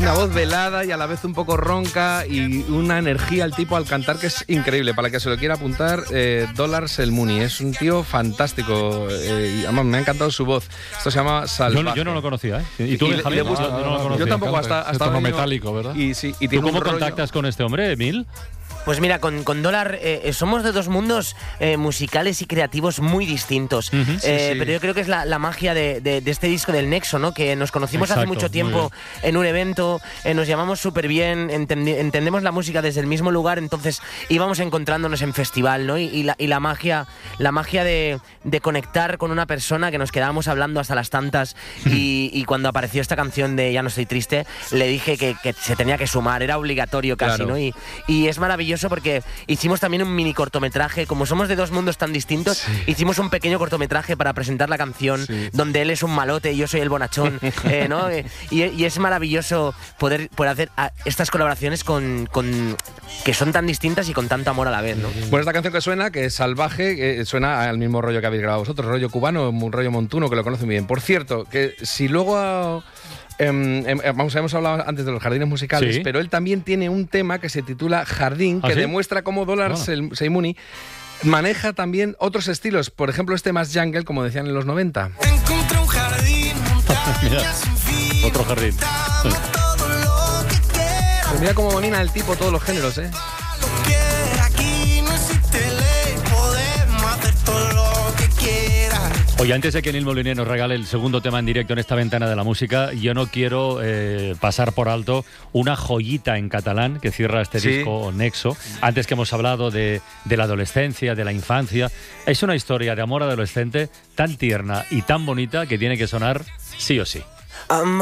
una voz velada y a la vez un poco ronca y una energía al tipo al cantar que es increíble. Para el que se lo quiera apuntar, Dollars El Muni. Es un tío fantástico y además me ha encantado su voz. Esto se llama Salvaje. Yo no lo conocía, ¿eh? ¿Y tú, Javier? No lo conocía. Yo tampoco, hasta tono metálico, ¿verdad? Y sí, y ¿Tú cómo contactas con este hombre, Emil? Pues mira, con Dólar somos de dos mundos musicales y creativos muy distintos. Pero yo creo que es la magia de este disco del Nexo, ¿no? Que nos conocimos hace mucho tiempo en un evento, nos llamamos súper bien, entendemos la música desde el mismo lugar, entonces íbamos encontrándonos en festival, ¿no? Y la magia de conectar con una persona que nos quedábamos hablando hasta las tantas y cuando apareció esta canción de Ya no estoy triste, le dije que se tenía que sumar, era obligatorio casi, claro. ¿No? Y es maravilloso porque hicimos también un mini cortometraje, como somos de dos mundos tan distintos, hicimos un pequeño cortometraje para presentar la canción, donde él es un malote y yo soy el bonachón, ¿no? Y es maravilloso poder hacer estas colaboraciones con que son tan distintas y con tanto amor a la vez, ¿no? Bueno, esta canción que suena, que es Salvaje, suena al mismo rollo que habéis grabado vosotros, rollo cubano, un rollo montuno, que lo conocen muy bien. Por cierto, que si luego... hemos hablado antes de los jardines musicales, pero él también tiene un tema que se titula Jardín, que demuestra cómo Dollars El Muni maneja también otros estilos, por ejemplo este más jungle, como decían en los 90. Encontré un jardín, montañas sin fin, otro jardín. todo lo que quiera. Pues mira cómo domina el tipo todos los géneros, ¿eh? Aquí no existe ley, podemos hacer todo lo que quiera. Oye, antes de que Nil Moliner nos regale el segundo tema en directo en esta ventana de la música, yo no quiero pasar por alto una joyita en catalán que cierra este disco Nexo. Antes que hemos hablado de la adolescencia, de la infancia. Es una historia de amor adolescente tan tierna y tan bonita que tiene que sonar sí o sí.